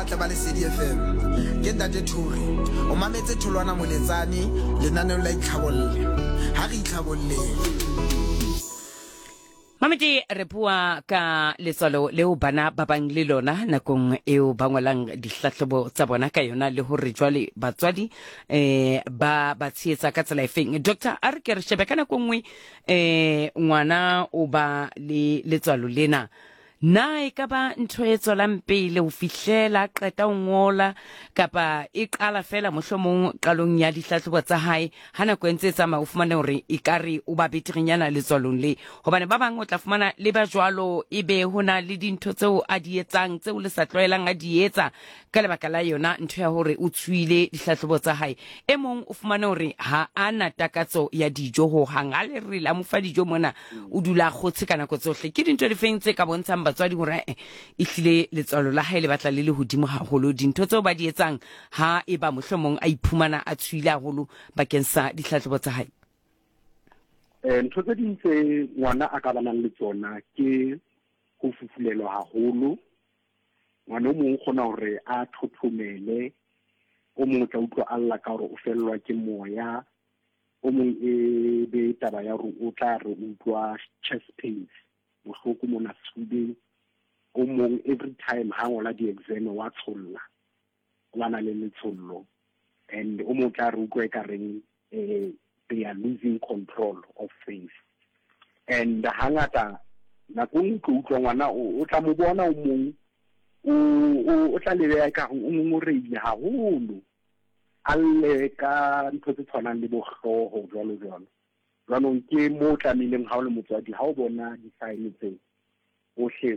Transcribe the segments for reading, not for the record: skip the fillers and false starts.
batle ba Lesedi FM ke Ntate Thuri o mametse Tholwana Moletsane lenaneo la itlhabolle ha re itlhabolle. Mamedi re bua ka letswalo leo bana ba bang le lona nakong eo ba ngolang dihlahlobo tsa bona ka yona le hore jwale batswadi ba tsheetsa ka tsela efeng. Dr. Arke re shebe kana kongwe ngwana o ba le letswalo lena na e ka ba ntho e tswelang pele ho fihlela qeta ho ngola kapa e qala fela mohlomong qalong ya dihlahlobo tsa hae ha nako e ntse e tsamaya o fumana hore e kare o ba beterenyana letswalong le hobane ba bang o tla fumana le ba jwalo ebe hona le dintho tseo a di etsang tseo le sa tlwaelang a di etsa ka lebaka la yona ntho ya hore o tswile dihlahlobo tsa hae e mong o fumana hore ha ana takatso ya dijo ho hanga le re la mo fa dijo mona o dula khotse kana ko tsohle ke dintho di fentse ka bontshang batswadi hore e hlile letswalo la hae le batla le hodimo haholo dintho tseo ba di etsang ha e ba mohlomong a iphumana a tswile haholo bakeng sa dihlahlobo tsa hae. Ntho tse ding tse ngwana a ka banang le tsona ke ho fufulelwa haholo. Ngwana o mong kgona hore a thothomele, o mong o tla utlwa alla ka hore o fellwa ke moya, o mong e be taba ya hore o tla re utlwa chest pains, bohloko mona sefubeng, o mong every time ha ngola di-exam wa tsholla, wa na le letshollo, and o mong tla re utlwa e ka reng they are losing control of things. And hangata nakong o utlwa ngwana o tla mo bona o mong o tla lebeya ka o ngoreile haholo a lle ka ntho tse tshwanang le bohlooho jwalo jwalo. Jwanong ke mo tlamehileng ha o le motswadi ha o bona di-sign tse ohle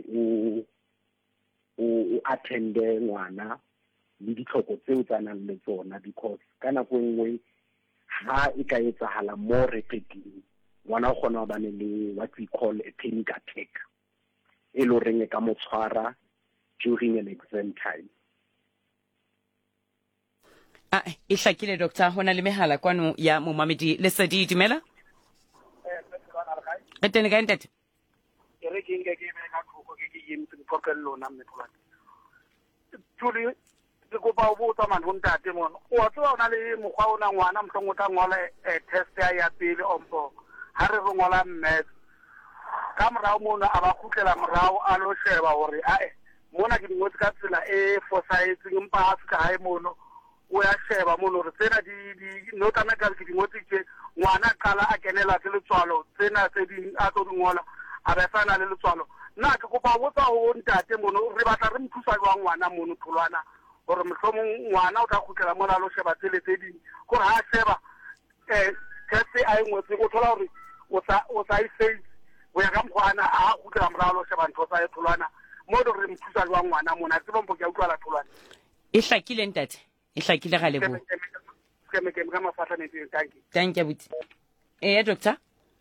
o attende ngwana le ditlhoko tseo tsa nang le tsona, because ka nako nngwe ha e ka etsahala more rapidly ngwana o kgona ho bane le what we call a panic attack e lo reng e ka mo tshwara during an exam time. E hlakile Dr. hona le mehala kwano ya momamedi Lesedi dumela etene ka ntate ke re ke nke ke be ka khoko ke yimtse dipokello na mmethola tuli ke go ba o botsa man ho ntate mona o tswa ona le mokgwa ona ngwana mhlongo tla ngola test ya pele ompo ha re ngola math ka morao mona aba khutlela morao a lo sheba hore mona ke dingwe ka tsela e foresighting mpa Africa hae mono o ya sheba mono re tsena di nota na ka ke dingwe tse ngwana qala a kenela ke letswalo tsena tse di a tlo ngola a ba sana le letswalo na ke go ba botsa ho ntate mono re batla re mthusa jwa ngwana mono Tholwana hore mohlomong ngwana o tla khutlela mona lo sheba tsele tse di go ha sheba test a ngotse go thola hore o sa I say o ya ka mkhwana a khutlela moralo sheba ntho tsa Tholwana mo re mthusa jwa ngwana mona se bompo ke a utlwa la Tholwana e hlakile ntate e hlakile ga lebo ke ka mafahla ne thank you buti doctor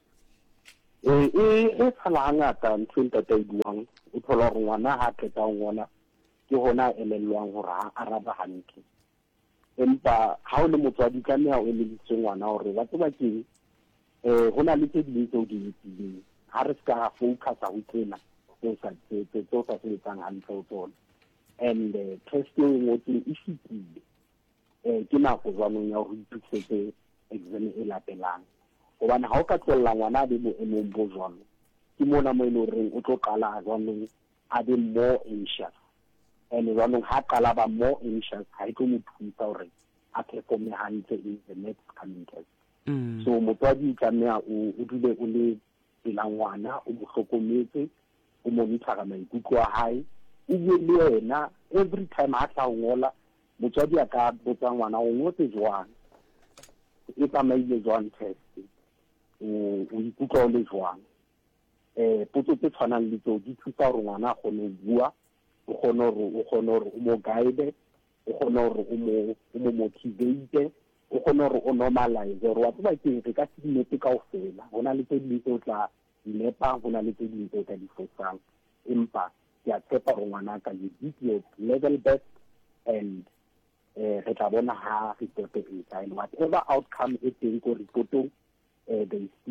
e tshala ngata ntho ntate e buang o thola hore ngwana ha qeta ngona ke hona elellwang hore a araba hantle, empa ha o le motswadi ka nea o eleditse ngwana hore ba tseba ke hona le tse ding tseo di etsileng ha re ska focus ho tsena tse sa se etsang hantle ho tsona, and testing ngotse e fitile ke nako jwanong ya hore ipitsetse exam e latelang hobane ha o ka tswella ngwana be mo emong bo jwalo ke mona mo ile reng o tlo qala jwanong a be more anxious, and jwanong ha qala ba more anxious ha e tlo mo thusa hore a performe hantle in the next coming test. So motswadi tlameha o dule o le pela ngwana o mo hlokometse o monitora maikutlo a hae o bue le yena every time ha tla ngola motswadi a ka botsa ngwana o ngotse jwang e tsamaile jwang test o ikutlwa o le jwang potso tse tshwanang le tseo di thusa hore ngwana a kgone ho bua o kgone hore o mo guide o kgone hore o mo motivate o kgone hore o normalize hore wa tseba ke re ka se dinete kaofela hona le tse ding tse o tla dinepa hona le tse ding tse o tla di fosang empa ke a tshepa hore ngwana ka you did your level best and re tla bona ha report e tla and whatever outcome e teng ko reportong they still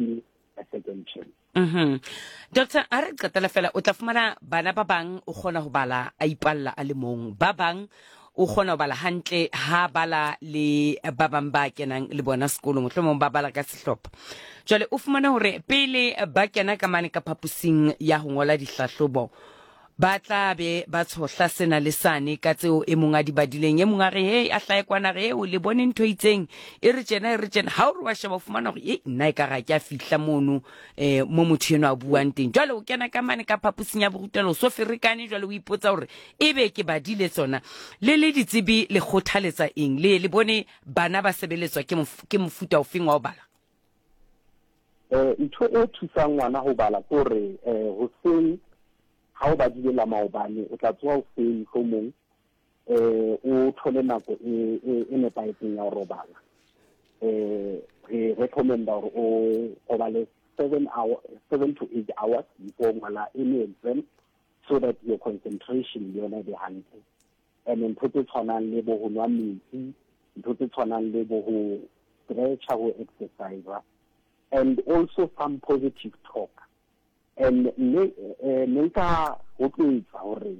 a second chance. Doctor, a re qetela fela o tla fumana bana ba bang o kgona ho bala a ipalla a le mong, ba bang o kgona ho bala hantle ha bala le ba bang ba kenang le bona sekolo, mohlomong ba bala ka sehlopha. Jwale o fumana hore pele ba kena ka mane ka phapusing ya ho ngola dihlahlobo, ba tla be ba tshohla sena le sane ka tseo e mong a di badileng, e mong a re hey a hlae kwana re o le bone ntho itseng e re tjena ha o re wa sheba o fumana hore nna e ka ga ke a fihla mono mo motho eno a buang teng. Jwale o kena ka mane ka phapusing ya borutelo so ferekane, jwale o ipotsa hore ebe ke badile tsona le ditsebi le kgothaletsa eng, le bone bana ba sebeletswa ke mofuta o feng wa ho bala? Ntho e thusang ngwana ho bala kore ho seng ha o badile la maobane o tla tsoa o seng homong o thole nako e nepahetseng ya ho robala. Re recommenda hore o bale 7 to 8 hours before ngwala any exam, so that your concentration le yona be hantle. And ntho tse tshwanang le bo ho nwa metsi, ntho tse tshwanang le bo ho stretcha, ho exercise, and also some positive talk. And nka ho tloetsa hore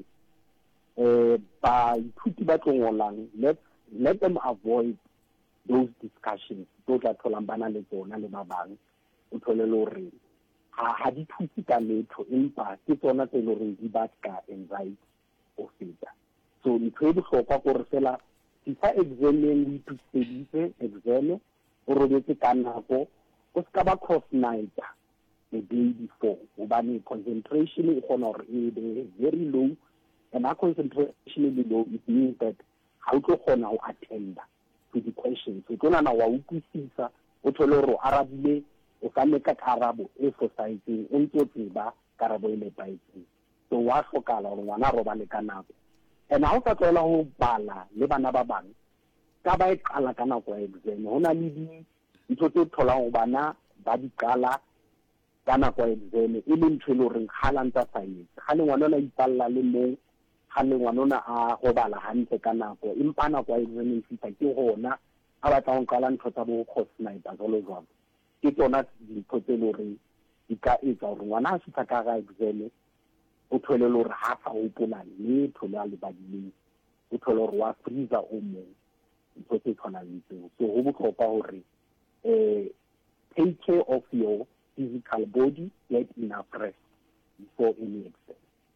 ba ithuti ba tlo ngolang, let them avoid those discussions tlo tla tholang bana le tsona le ba bang, o thole le hore ha di thusi ka letho, empa ke tsona tse le hore di ba ka anxiety o feta. So ntho e bohlokwa gore fela fifa exameng o ituseditse exam o robetse ka nako, o ska ba cross night the day before, hobane concentration e kgona hore e be very low, and our concentration is low, it means that ha o tlo kgona ho attend to the questions. O tlo nana wa utlwisisa, o thole hore o arabile, o ka meka karabo e fosahetseng, o ntse o tseba karabo e nepahetseng. So wa hlokala hore ngwana a robale ka nako. And ha o ka tloela ho bala le bana ba bang, ka ba e qala ka nako ya exam, ho na le ntho tse tholang ho bana ba di qala ka nako ya exam e le ntho e le hore ha la ntsa science, ha le ngwana la ipalla le mong, ha le ngwana a go bala hantle ka nako, empa nako ya exam e fita ke hona a batla ho qala ntho tsa bo cross night a jwalo jwalo. Ke tsona dintho tse le hore di ka etsa hore ngwana a fita ka ga exam o thole le hore ha sa hopola letho le a le badileng, o thole hore wa freezer o mong, ntho tse tshwanang le tseo. So ho bohlokwa hore take care of your physical body, get enough rest before any exam.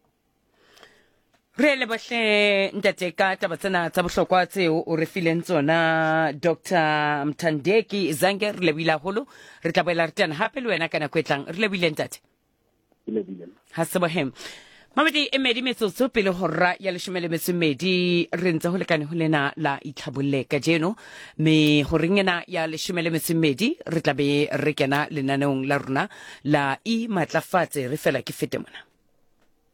Re le bohle ntate ka taba tsena tsa bohlokwa tseo o re fileng tsona Dr. Mthandeki Zange, re lebile haholo, re tla boela re tana hape le wena ka nako e tlang. Re lebile ntate. Ha se bohem. Mamedi emedi metsotso pele hora ya 12 re ntse ho lekane ho lena la itlhabolle ka jeno, me horingena ya 12 re tla be re kena lenaneong la rona la matlafatse re fela ke fete mona.